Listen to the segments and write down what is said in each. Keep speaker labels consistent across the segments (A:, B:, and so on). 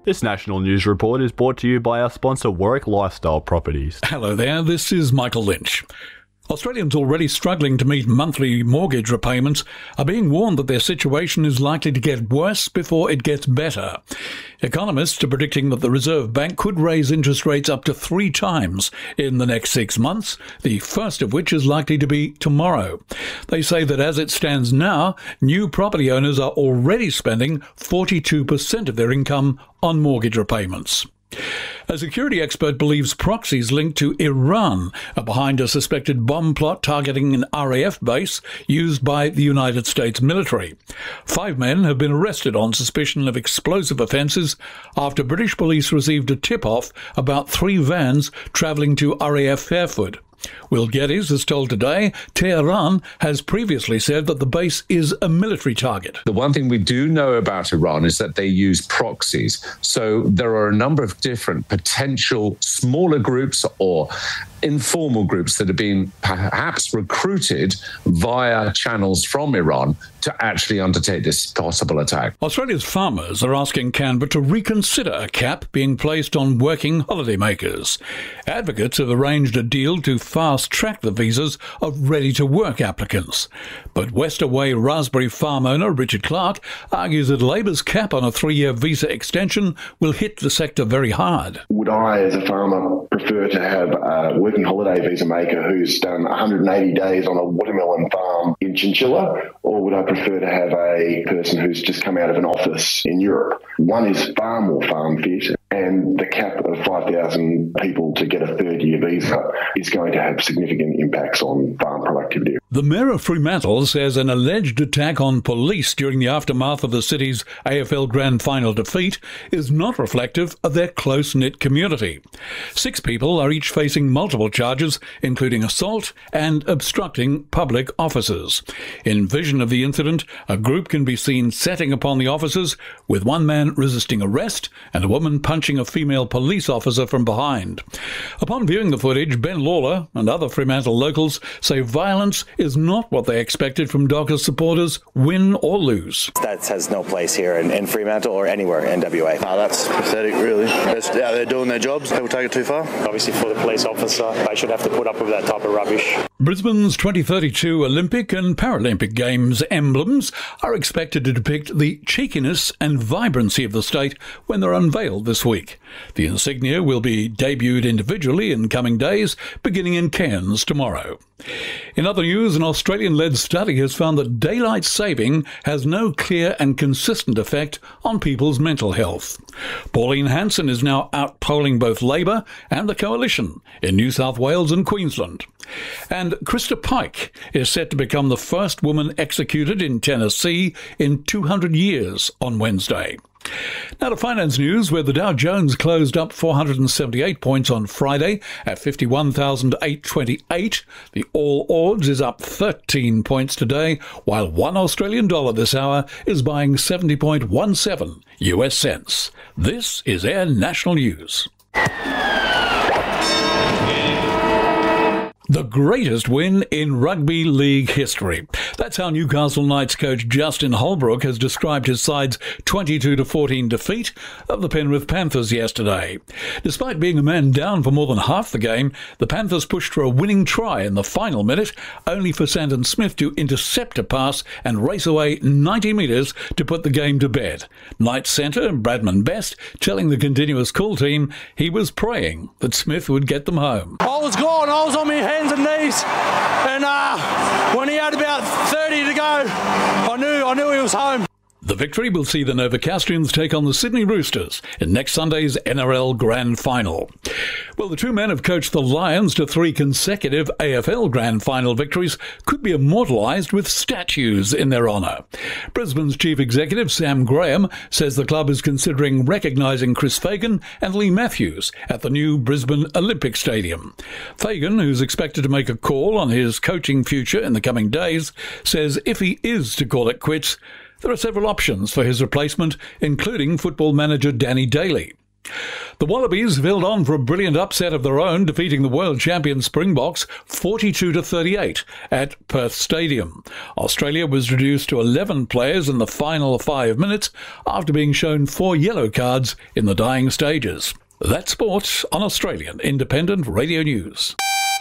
A: This national news report is brought to you by our sponsor Warwick Lifestyle Properties.
B: Hello there, this is Michael Lynch. Australians already struggling to meet monthly mortgage repayments are being warned that their situation is likely to get worse before it gets better. Economists are predicting that the Reserve Bank could raise interest rates up to 3 times in the next 6 months, the first of which is likely to be tomorrow. They say that as it stands now, new property owners are already spending 42% of their income on mortgage repayments. A security expert believes proxies linked to Iran are behind a suspected bomb plot targeting an RAF base used by the United States military. 5 men have been arrested on suspicion of explosive offences after British police received a tip-off about 3 vans travelling to RAF Fairford. Will Geddes has told Today Tehran has previously said that the base is a military target.
C: The one thing we do know about Iran is that they use proxies. So there are a number of different potential smaller groups or informal groups that have been perhaps recruited via channels from Iran to actually undertake this possible attack.
B: Australia's farmers are asking Canberra to reconsider a cap being placed on working holidaymakers. Advocates have arranged a deal to fast-track the visas of ready-to-work applicants. But Westaway Raspberry farm owner Richard Clark argues that Labor's cap on a 3-year visa extension will hit the sector very hard.
D: Would I, as a farmer, prefer to have a working holiday visa maker who's done 180 days on a watermelon farm in Chinchilla, or would I prefer to have a person who's just come out of an office in Europe? One is far more farm fit, and the cap of 5,000 people to get a 3rd-year visa is going to have significant impacts on farm productivity.
B: The Mayor of Fremantle says an alleged attack on police during the aftermath of the city's AFL Grand Final defeat is not reflective of their close-knit community. 6 people are each facing multiple charges, including assault and obstructing public offices. In vision of the incident, a group can be seen setting upon the officers, with one man resisting arrest and a woman punching a female police officer from behind. Upon viewing the footage, Ben Lawler and other Fremantle locals say violence is not what they expected from Dockers supporters, win or lose.
E: That has no place here in Fremantle or anywhere in WA.
F: That's pathetic, really. They're out there doing their jobs. People take it too far.
G: Obviously, for the police officer, they should have to put up with that type of rubbish.
B: Brisbane's 2032 Olympic and Paralympic Games emblems are expected to depict the cheekiness and vibrancy of the state when they're unveiled this week. The insignia will be debuted individually in coming days, beginning in Cairns tomorrow. In other news, an Australian-led study has found that daylight saving has no clear and consistent effect on people's mental health. Pauline Hanson is now out-polling both Labor and the Coalition in New South Wales and Queensland. And Krista Pike is set to become the first woman executed in Tennessee in 200 years on Wednesday. Now to finance news, where the Dow Jones closed up 478 points on Friday at 51,828. The All Ords is up 13 points today, while $1 Australian this hour is buying 70.17 US cents. This is Air National News. The greatest win in rugby league history. That's how Newcastle Knights coach Justin Holbrook has described his side's 22-14 defeat of the Penrith Panthers yesterday. Despite being a man down for more than half the game, the Panthers pushed for a winning try in the final minute, only for Sandon Smith to intercept a pass and race away 90 metres to put the game to bed. Knights centre Bradman Best telling the Continuous Call team he was praying that Smith would get them home.
H: I was gone. I was on my hands and knees, and when he had about 30 to go, I knew he was home.
B: The victory will see the Novocastrians take on the Sydney Roosters in next Sunday's NRL Grand Final. Well, the 2 men have coached the Lions to 3 consecutive AFL Grand Final victories could be immortalised with statues in their honour. Brisbane's Chief Executive Sam Graham says the club is considering recognising Chris Fagan and Lee Matthews at the new Brisbane Olympic Stadium. Fagan, who's expected to make a call on his coaching future in the coming days, says if he is to call it quits, there are several options for his replacement, including football manager Danny Daly. The Wallabies have held on for a brilliant upset of their own, defeating the world champion Springboks 42-38 at Perth Stadium. Australia was reduced to 11 players in the final 5 minutes after being shown 4 yellow cards in the dying stages. That's sport on Australian Independent Radio News.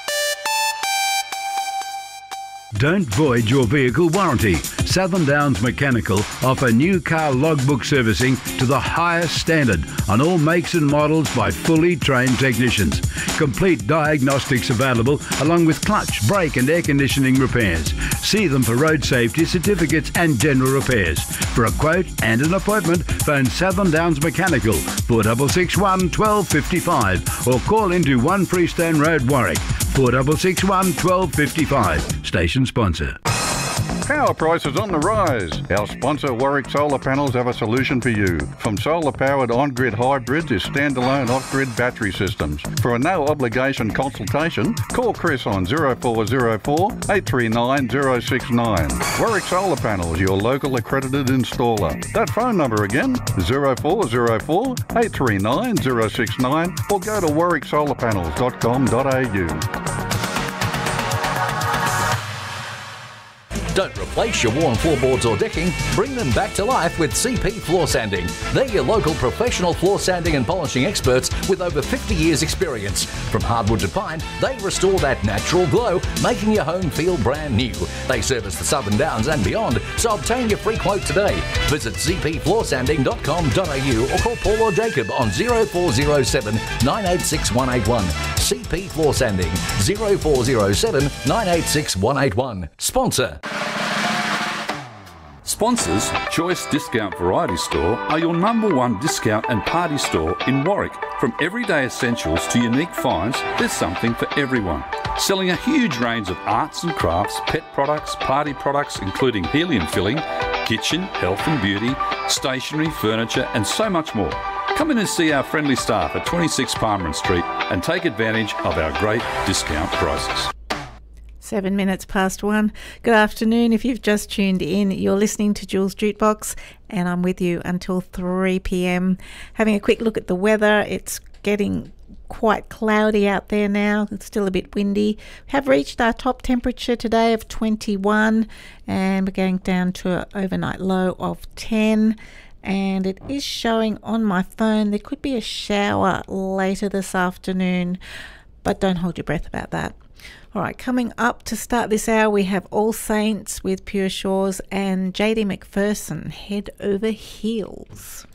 I: Don't void your vehicle warranty. Southern Downs Mechanical offer new car logbook servicing to the highest standard on all makes and models by fully trained technicians. Complete diagnostics available along with clutch, brake and air conditioning repairs. See them for road safety certificates and general repairs. For a quote and an appointment, phone Southern Downs Mechanical 4661 1255 or call into 1 Freestone Road, Warwick 4661 1255. Station sponsor.
J: Power prices on the rise. Our sponsor Warwick Solar Panels have a solution for you. From solar-powered on-grid hybrids to standalone off-grid battery systems. For a no-obligation consultation, call Chris on 0404 839 069. Warwick Solar Panels, your local accredited installer. That phone number again, 0404 839 069 or go to warwicksolarpanels.com.au.
K: Don't replace your worn floorboards or decking, bring them back to life with CP Floor Sanding. They're your local professional floor sanding and polishing experts with over 50 years experience. From hardwood to pine, they restore that natural glow, making your home feel brand new. They service the Southern Downs and beyond, so obtain your free quote today. Visit cpfloorsanding.com.au or call Paul or Jacob on 0407 986 181. CP Floor Sanding 0407 986 181. Sponsor.
L: Sponsors, Choice Discount Variety Store are your #1 discount and party store in Warwick. From everyday essentials to unique finds, there's something for everyone. Selling a huge range of arts and crafts, pet products, party products including helium filling, kitchen, health and beauty, stationery, furniture and so much more. Come in and see our friendly staff at 26 Palmer Street and take advantage of our great discount prices.
M: 7 minutes past 1. Good afternoon. If you've just tuned in, you're listening to Jules Jukebox and I'm with you until 3 p.m. Having a quick look at the weather. It's getting quite cloudy out there now. It's still a bit windy. We have reached our top temperature today of 21 and we're going down to an overnight low of 10. And it is showing on my phone there could be a shower later this afternoon, but don't hold your breath about that. All right, coming up to start this hour, we have All Saints with Pure Shores and JD McPherson, Head Over Heels.